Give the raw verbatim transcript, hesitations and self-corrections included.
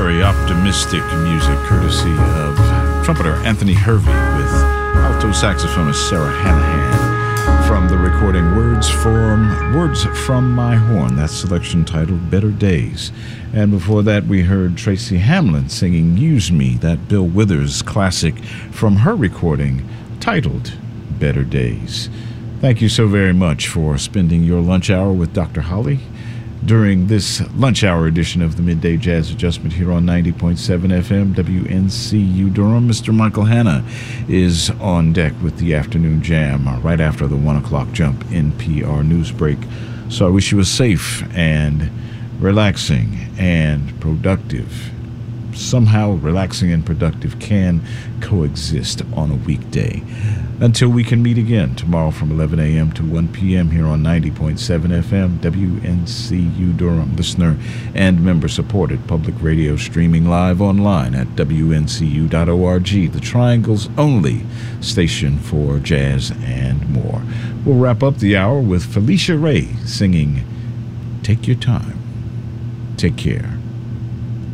very optimistic music courtesy of trumpeter Anthony Hervey with alto saxophonist Sarah Hanahan from the recording Words from, Words from My Horn. That selection titled Better Days. And before that, we heard Tracy Hamlin singing Use Me, that Bill Withers classic from her recording titled Better Days. Thank you so very much for spending your lunch hour with Doctor Holly during this lunch hour edition of the Midday Jazz Adjustment here on ninety point seven F M W N C U Durham. Mister Michael Hanna is on deck with the afternoon jam right after the one o'clock jump N P R news break. So I wish you a safe and relaxing and productive. Somehow relaxing and productive can coexist on a weekday. Until we can meet again tomorrow from eleven a.m. to one p.m. here on ninety point seven F M W N C U Durham. Listener and member supported public radio streaming live online at W N C U dot org, the Triangle's only station for jazz and more. We'll wrap up the hour with Felicia Ray singing Take Your Time. Take care.